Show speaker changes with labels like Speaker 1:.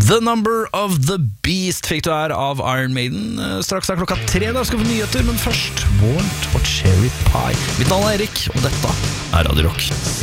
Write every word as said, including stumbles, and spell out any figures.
Speaker 1: The Number of the Beast fikk du her av Iron Maiden. Straks er klokka tre, da skal vi få nyheter, men først Warrant og Cherry Pie. Mitt navn er Erik, og dette er Radio Rock.